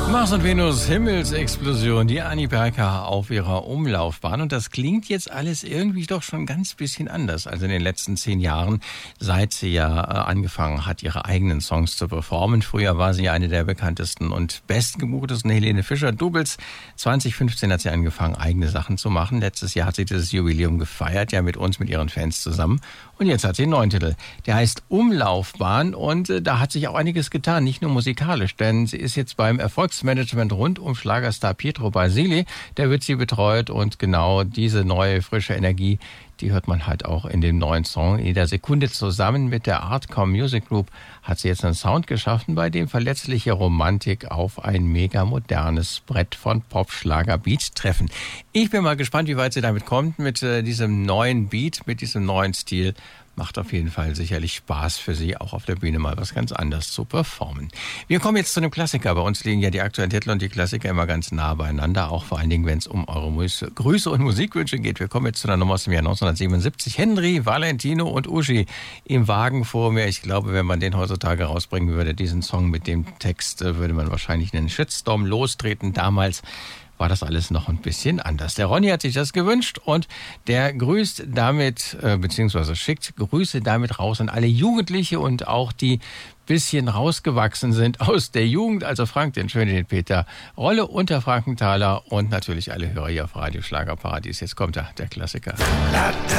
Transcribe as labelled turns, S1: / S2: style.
S1: Mars und Venus, Himmelsexplosion, die Annie Berker auf ihrer Umlaufbahn. Und das klingt jetzt alles irgendwie doch schon ganz bisschen anders als in den letzten 10 Jahren, seit sie ja angefangen hat, ihre eigenen Songs zu performen. Früher war sie eine der bekanntesten und bestgebuchtesten Helene Fischer-Doubles. 2015 hat sie angefangen, eigene Sachen zu machen. Letztes Jahr hat sie dieses Jubiläum gefeiert, ja mit uns, mit ihren Fans zusammen. Und jetzt hat sie einen neuen Titel. Der heißt Umlaufbahn und da hat sich auch einiges getan, nicht nur musikalisch, denn sie ist jetzt beim Erfolgsmanagement rund um Schlagerstar Pietro Basile. Der wird sie betreut und genau diese neue, frische Energie, die hört man halt auch in dem neuen Song. In jeder Sekunde zusammen mit der Artcom Music Group hat sie jetzt einen Sound geschaffen, bei dem verletzliche Romantik auf ein mega modernes Brett von Pop-Schlager-Beat treffen. Ich bin mal gespannt, wie weit sie damit kommt mit diesem neuen Beat, mit diesem neuen Stil. Macht auf jeden Fall sicherlich Spaß für sie, auch auf der Bühne mal was ganz anderes zu performen. Wir kommen jetzt zu einem Klassiker. Bei uns liegen ja die aktuellen Titel und die Klassiker immer ganz nah beieinander, auch vor allen Dingen, wenn es um eure Grüße und Musikwünsche geht. Wir kommen jetzt zu einer Nummer aus dem Jahr 1977. Henry, Valentino und Uschi im Wagen vor mir. Ich glaube, wenn man den heutzutage rausbringen würde, diesen Song mit dem Text, würde man wahrscheinlich einen Shitstorm lostreten. Damals war das alles noch ein bisschen anders. Der Ronny hat sich das gewünscht und der grüßt damit, beziehungsweise schickt Grüße damit raus an alle Jugendliche und auch die bisschen rausgewachsen sind aus der Jugend. Also Frank, den Schönen, den Peter, Rolle und der Frankenthaler und natürlich alle Hörer hier auf Radio Schlagerparadies. Jetzt kommt der Klassiker.